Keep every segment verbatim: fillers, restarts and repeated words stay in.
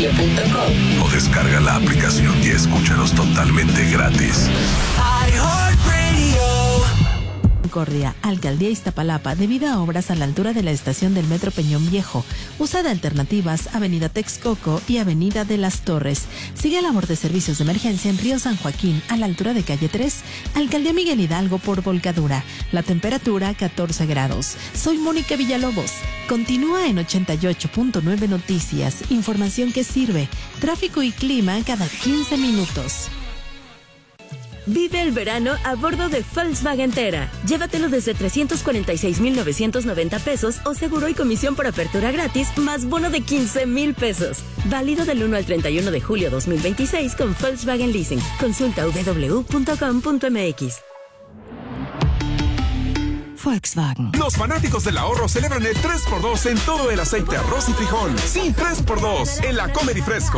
radio punto com o descarga la aplicación y escúchanos totalmente gratis. Concordia, Alcaldía Iztapalapa, debido a obras a la altura de la estación del Metro Peñón Viejo. Usa de alternativas Avenida Texcoco y Avenida de las Torres. Sigue labor de servicios de emergencia en Río San Joaquín, a la altura de calle tres. Alcaldía Miguel Hidalgo por volcadura. La temperatura catorce grados. Soy Mónica Villalobos. Continúa en ochenta y ocho punto nueve Noticias. Información que sirve. Tráfico y clima cada quince minutos. Vive el verano a bordo de Volkswagen Tera. Llévatelo desde trescientos cuarenta y seis mil novecientos noventa pesos o seguro y comisión por apertura gratis más bono de quince mil pesos. Válido del uno al treinta y uno de julio dos mil veintiséis con Volkswagen Leasing. Consulta doble u doble u doble u punto com punto m x. Volkswagen. Los fanáticos del ahorro celebran el tres por dos en todo el aceite, arroz y frijol. Sí, tres por dos en la Comer y Fresco.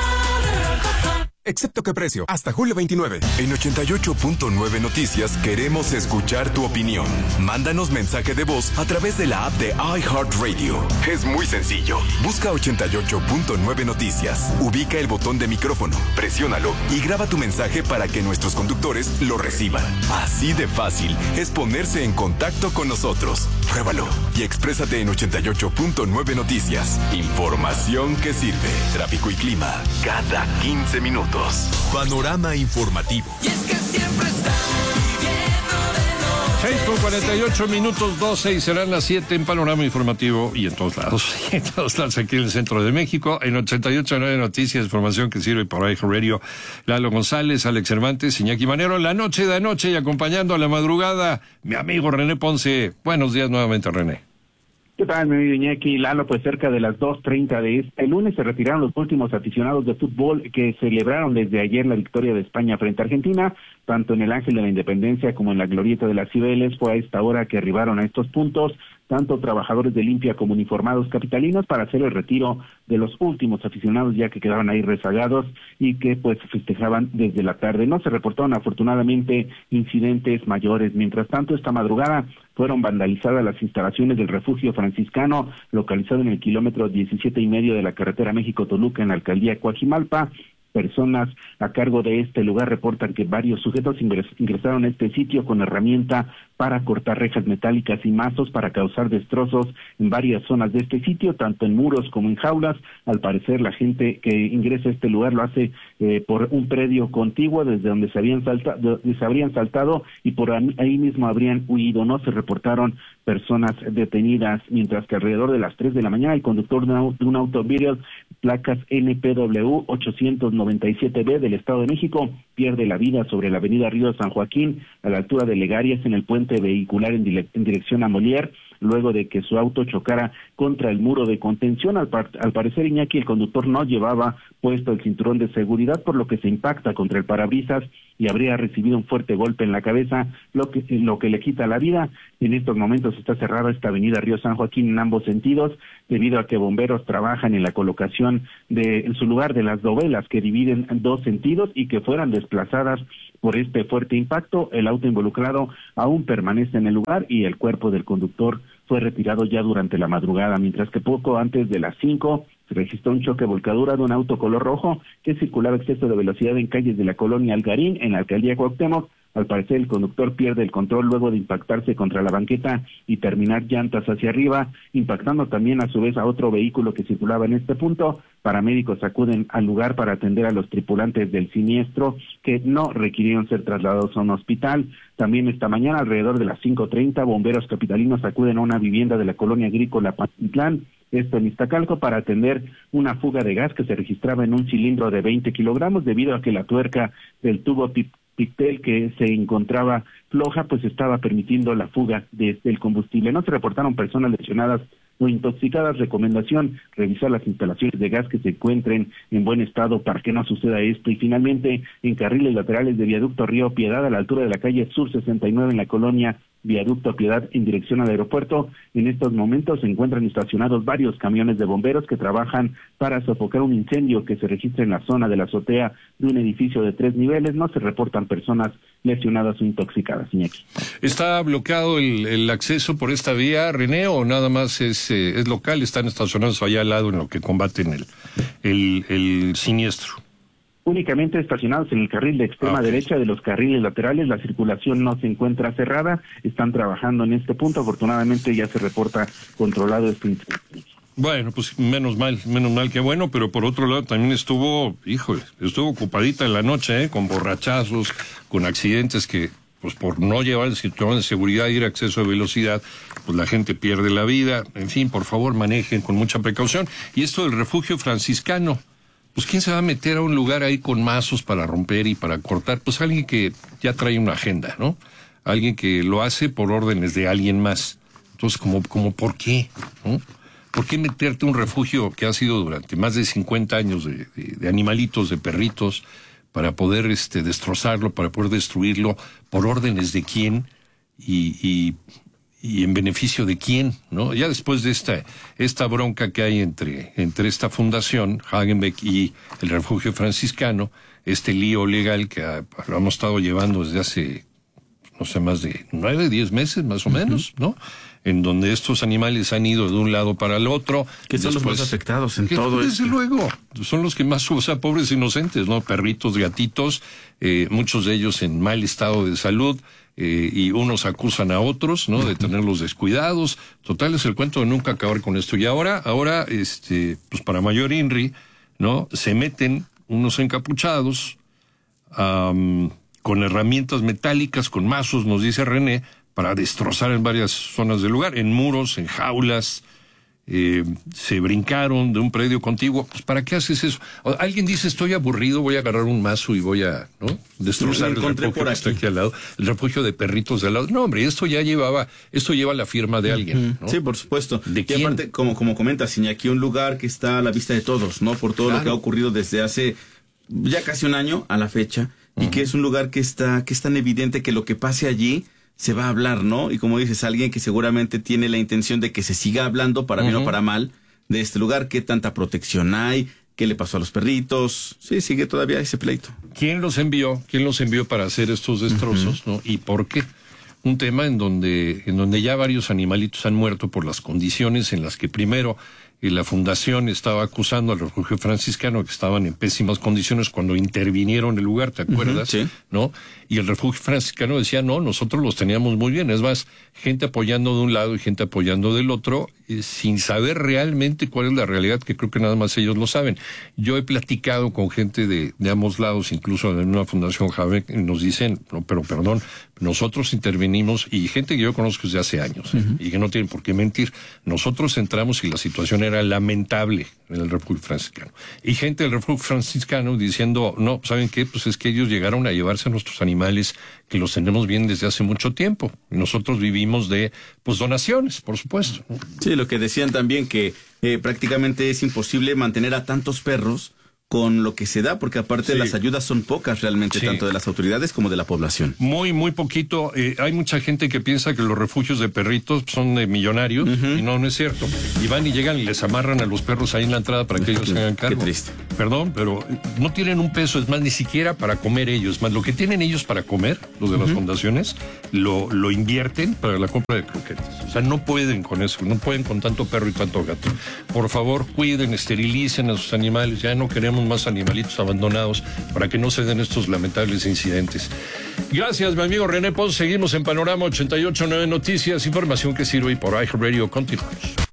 Excepto qué precio, hasta julio veintinueve. En ochenta y ocho punto nueve Noticias queremos escuchar tu opinión. Mándanos mensaje de voz a través de la app de iHeartRadio. Es muy sencillo. Busca ochenta y ocho punto nueve Noticias. Ubica el botón de micrófono, presiónalo y graba tu mensaje para que nuestros conductores lo reciban. Así de fácil es ponerse en contacto con nosotros. Pruébalo y exprésate en ochenta y ocho punto nueve Noticias. Información que sirve. Tráfico y clima cada quince minutos. Panorama informativo. Y es que siempre estamos viviendo de noche. seis con cuarenta y ocho minutos, doce y serán las siete en Panorama Informativo y en todos lados. En todos lados aquí en el centro de México. En ochenta y ocho punto nueve Noticias, información que sirve por iHeartRadio. Lalo González, Alex Cervantes, Iñaki Manero. La noche de anoche y acompañando a la madrugada, mi amigo René Ponce. Buenos días nuevamente, René. ¿Qué tal, mi amigo Iñaki? Lalo, pues cerca de las dos treinta de este lunes se retiraron los últimos aficionados de fútbol que celebraron desde ayer la victoria de España frente a Argentina, tanto en el Ángel de la Independencia como en la Glorieta de las Cibeles. Fue a esta hora que arribaron a estos puntos tanto trabajadores de limpia como uniformados capitalinos para hacer el retiro de los últimos aficionados, ya que quedaban ahí rezagados y que pues festejaban desde la tarde. No se reportaron afortunadamente incidentes mayores. Mientras tanto, esta madrugada fueron vandalizadas las instalaciones del refugio franciscano localizado en el kilómetro diecisiete y medio de la carretera México-Toluca en la alcaldía Coajimalpa. Personas a cargo de este lugar reportan que varios sujetos ingres, ingresaron a este sitio con herramienta para cortar rejas metálicas y mazos para causar destrozos en varias zonas de este sitio, tanto en muros como en jaulas. Al parecer, la gente que ingresa a este lugar lo hace eh, por un predio contiguo desde donde se habían saltado, se habrían saltado y por ahí mismo habrían huido. No se reportaron personas detenidas, mientras que alrededor de las tres de la mañana el conductor de un, de un auto Beetle, placas N P W ochocientos noventa y siete B del Estado de México, pierde la vida sobre la avenida Río San Joaquín, a la altura de Legarias, en el puente vehicular en, dire en dirección a Molière, luego de que su auto chocara contra el muro de contención. Al, par al parecer, Iñaki, el conductor no llevaba puesto el cinturón de seguridad, por lo que se impacta contra el parabrisas y habría recibido un fuerte golpe en la cabeza, lo que, lo que le quita la vida. En estos momentos está cerrada esta avenida Río San Joaquín en ambos sentidos, debido a que bomberos trabajan en la colocación de, en su lugar, de las dovelas que dividen dos sentidos y que fueran desplazadas por este fuerte impacto. El auto involucrado aún permanece en el lugar y el cuerpo del conductor fue retirado ya durante la madrugada, mientras que poco antes de las cinco se registró un choque volcadura de un auto color rojo que circulaba a exceso de velocidad en calles de la colonia Algarín, en la alcaldía Cuauhtémoc. Al parecer, el conductor pierde el control luego de impactarse contra la banqueta y terminar llantas hacia arriba, impactando también a su vez a otro vehículo que circulaba en este punto. Paramédicos acuden al lugar para atender a los tripulantes del siniestro, que no requirieron ser trasladados a un hospital. También esta mañana, alrededor de las cinco treinta, bomberos capitalinos acuden a una vivienda de la colonia agrícola Pantitlán, esto en Iztacalco, para atender una fuga de gas que se registraba en un cilindro de veinte kilogramos, debido a que la tuerca del tubo Pictel que se encontraba floja, pues estaba permitiendo la fuga de, del combustible. No se reportaron personas lesionadas o intoxicadas. Recomendación: revisar las instalaciones de gas que se encuentren en buen estado para que no suceda esto. Y finalmente, en carriles laterales de viaducto Río Piedad, a la altura de la calle Sur sesenta y nueve en la colonia Viaducto Piedad en dirección al aeropuerto. En estos momentos se encuentran estacionados varios camiones de bomberos que trabajan para sofocar un incendio que se registra en la zona de la azotea de un edificio de tres niveles. No se reportan personas lesionadas o intoxicadas, Iñaki. ¿Está bloqueado el, el acceso por esta vía, René, o nada más es, eh, es local? Están estacionados allá al lado en lo que combaten el, el, el siniestro. Únicamente estacionados en el carril de extrema okay. derecha de los carriles laterales. La circulación no se encuentra cerrada. Están trabajando en este punto. Afortunadamente ya se reporta controlado este incendio. Bueno, pues menos mal, menos mal que bueno, pero por otro lado también estuvo, híjole, estuvo ocupadita en la noche, ¿eh? Con borrachazos, con accidentes que, pues por no llevar el cinturón de seguridad y ir a exceso de velocidad, pues la gente pierde la vida. En fin, por favor, manejen con mucha precaución. Y esto del refugio franciscano, pues ¿quién se va a meter a un lugar ahí con mazos para romper y para cortar? Pues alguien que ya trae una agenda, ¿no? Alguien que lo hace por órdenes de alguien más. Entonces, como, como ¿por qué? ¿No? ¿Por qué meterte a un refugio que ha sido durante más de cincuenta años de, de, de animalitos, de perritos, para poder este, destrozarlo, para poder destruirlo, por órdenes de quién y, y, y en beneficio de quién, ¿no? Ya después de esta, esta bronca que hay entre, entre esta fundación, Hagenbeck, y el refugio franciscano, este lío legal que ha, lo hemos estado llevando desde hace, no sé, más de nueve, diez meses, más o menos, uh-huh. ¿no? En donde estos animales han ido de un lado para el otro. Que son Después, los más afectados en que, todo esto. Desde luego, son los que más, o sea, pobres inocentes, ¿no? Perritos, gatitos, eh, muchos de ellos en mal estado de salud, eh, y unos acusan a otros, ¿no? De tenerlos descuidados. Total, es el cuento de nunca acabar con esto. Y ahora, ahora, este, pues para mayor INRI, ¿no? Se meten unos encapuchados, um, con herramientas metálicas, con mazos, nos dice René, para destrozar en varias zonas del lugar, en muros, en jaulas, eh, se brincaron de un predio contiguo. Pues, ¿para qué haces eso? O, alguien dice, estoy aburrido, voy a agarrar un mazo y voy a, ¿no? Destrozar el refugio por que está aquí al lado, el refugio de perritos de al lado. No, hombre, esto ya llevaba, esto lleva la firma de alguien, ¿no? Sí, por supuesto. ¿De y quién? aparte, como, como comentas, Iñaki, un lugar que está a la vista de todos, ¿no? Por todo claro. lo que ha ocurrido desde hace ya casi un año a la fecha, y uh-huh. que es un lugar que está, que es tan evidente que lo que pase allí se va a hablar, ¿no? Y como dices, alguien que seguramente tiene la intención de que se siga hablando, para uh-huh. bien o para mal, de este lugar, qué tanta protección hay, qué le pasó a los perritos. Sí, sigue todavía ese pleito. ¿Quién los envió? ¿Quién los envió para hacer estos destrozos, uh-huh. ¿no? ¿Y por qué? Un tema en donde, en donde ya varios animalitos han muerto por las condiciones en las que primero y la fundación estaba acusando al refugio franciscano que estaban en pésimas condiciones cuando intervinieron en el lugar, ¿te acuerdas? Uh-huh, sí. ¿No? Y el refugio franciscano decía, no, nosotros los teníamos muy bien. Es más, gente apoyando de un lado y gente apoyando del otro, eh, sin saber realmente cuál es la realidad, que creo que nada más ellos lo saben. Yo he platicado con gente de, de ambos lados, incluso en una fundación Hagenbeck, y nos dicen, no, pero perdón, nosotros intervenimos, y gente que yo conozco desde hace años, ¿eh? uh-huh. y que no tienen por qué mentir. Nosotros entramos y la situación era lamentable en el refugio franciscano. Y gente del refugio franciscano diciendo, no, ¿saben qué? Pues es que ellos llegaron a llevarse a nuestros animales que los tenemos bien desde hace mucho tiempo. Y nosotros vivimos de, pues, donaciones, por supuesto. Sí, lo que decían también que eh, prácticamente es imposible mantener a tantos perros con lo que se da, porque aparte sí. las ayudas son pocas realmente, sí. tanto de las autoridades como de la población. Muy, muy poquito. Eh, hay mucha gente que piensa que los refugios de perritos son de millonarios, uh-huh. y no, no es cierto. Y van y llegan y les amarran a los perros ahí en la entrada para que ellos se hagan cargo. Qué triste. Perdón, pero no tienen un peso, es más, ni siquiera para comer ellos. Más, lo que tienen ellos para comer, los de uh-huh. las fundaciones, lo, lo invierten para la compra de croquetas. O sea, no pueden con eso, no pueden con tanto perro y tanto gato. Por favor, cuiden, esterilicen a sus animales. Ya no queremos más animalitos abandonados para que no se den estos lamentables incidentes. Gracias, mi amigo René Pons. Seguimos en Panorama ochenta y ocho punto nueve Noticias, información que sirve, y por iHeartRadio continuamos.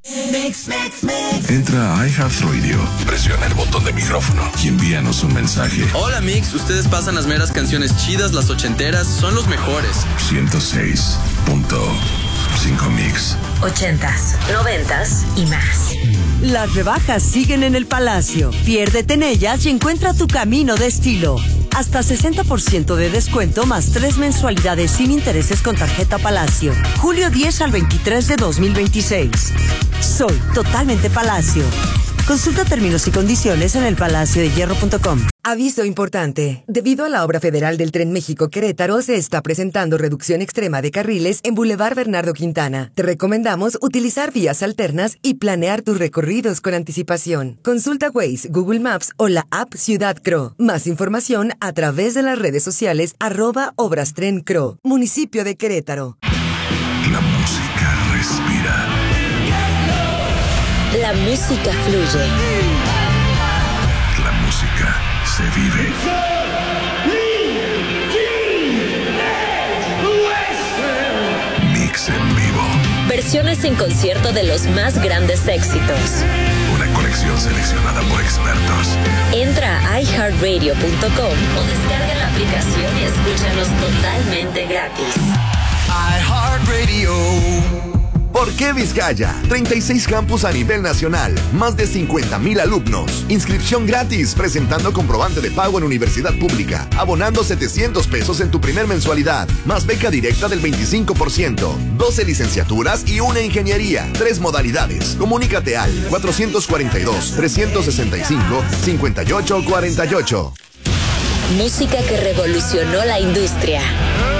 Mix, mix, mix. Entra a iHeartRadio, presiona el botón de micrófono y envíanos un mensaje. Hola, Mix, ustedes pasan las meras canciones chidas, las ochenteras, son los mejores. ciento seis punto cinco Mix. Ochentas, noventas y más. Las rebajas siguen en el Palacio. Piérdete en ellas y encuentra tu camino de estilo. Hasta sesenta por ciento de descuento más tres mensualidades sin intereses con tarjeta Palacio. Julio diez al veintitrés de dos mil veintiséis. Soy totalmente Palacio. Consulta términos y condiciones en el palacio de hierro punto com. Aviso importante. Debido a la obra federal del Tren México-Querétaro, se está presentando reducción extrema de carriles en Boulevard Bernardo Quintana. Te recomendamos utilizar vías alternas y planear tus recorridos con anticipación. Consulta Waze, Google Maps o la app Ciudad Cro. Más información a través de las redes sociales arroba Obras Tren Cro. Municipio de Querétaro. La música respira. La música fluye. La música se vive. Mix en vivo. Versiones en concierto de los más grandes éxitos. Una colección seleccionada por expertos. Entra a i heart radio punto com o descarga la aplicación y escúchanos totalmente gratis. iHeartRadio. ¿Por qué Vizcaya? treinta y seis campus a nivel nacional, más de cincuenta mil alumnos. Inscripción gratis, presentando comprobante de pago en universidad pública, abonando setecientos pesos en tu primer mensualidad, más beca directa del veinticinco por ciento, doce licenciaturas y una ingeniería, tres modalidades. Comunícate al cuatrocientos cuarenta y dos, trescientos sesenta y cinco, cincuenta y ocho cuarenta y ocho. Música que revolucionó la industria.